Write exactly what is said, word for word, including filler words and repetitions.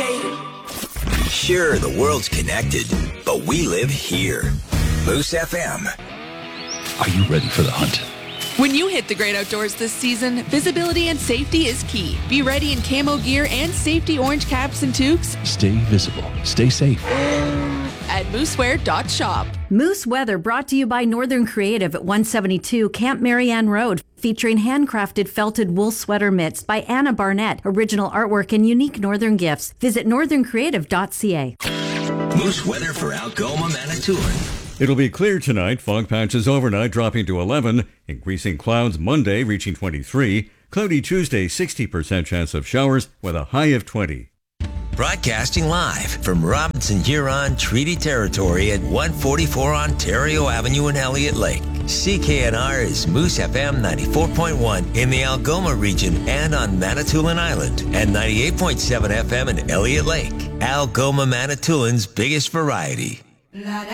educated. Sure, the world's connected, but we live here. Moose F M. Are you ready for the hunt? When you hit the great outdoors this season, visibility and safety is key. Be ready in camo gear and safety orange caps and toques. Stay visible. Stay safe. At moosewear dot shop. Moose Weather brought to you by Northern Creative at one seventy-two Camp Marianne Road, featuring handcrafted felted wool sweater mitts by Anna Barnett, original artwork and unique northern gifts. Visit northern creative dot c a. Moose weather for Algoma, Manitoulin. It'll be clear tonight. Fog patches overnight dropping to eleven. Increasing clouds Monday reaching twenty-three. Cloudy Tuesday, sixty percent chance of showers with a high of twenty. Broadcasting live from Robinson Huron Treaty Territory at one forty-four Ontario Avenue in Elliott Lake. C K N R is Moose F M ninety-four point one in the Algoma region and on Manitoulin Island, and ninety-eight point seven F M in Elliott Lake. Algoma, Manitoulin's biggest variety.